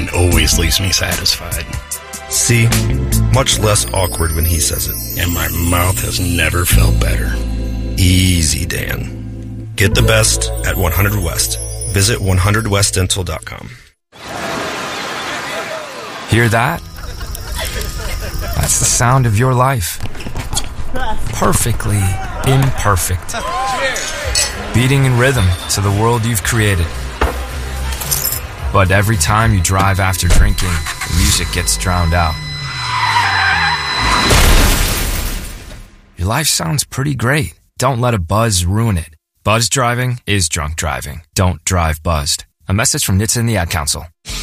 and always leaves me satisfied. See? Much less awkward when he says it. And my mouth has never felt better. Easy, Dan. Get the best at 100 West. Visit 100westdental.com. Hear that? That's the sound of your life. Perfectly imperfect. Beating in rhythm to the world you've created. But every time you drive after drinking, the music gets drowned out. Your life sounds pretty great. Don't let a buzz ruin it. Buzz driving is drunk driving. Don't drive buzzed. A message from NHTSA and the Ad Council.